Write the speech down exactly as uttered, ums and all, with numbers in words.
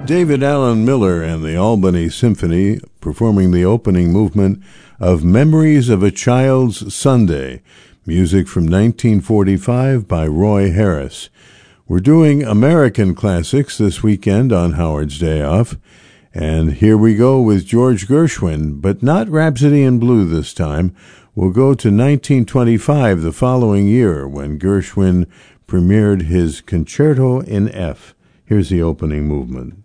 David Allen Miller and the Albany Symphony performing the opening movement of Memories of a Child's Sunday, music from nineteen forty-five by Roy Harris. We're doing American classics this weekend on Howard's Day Off, and here we go with George Gershwin, but not Rhapsody in Blue this time. We'll go to nineteen twenty-five, the following year, when Gershwin premiered his Concerto in F. Here's the opening movement.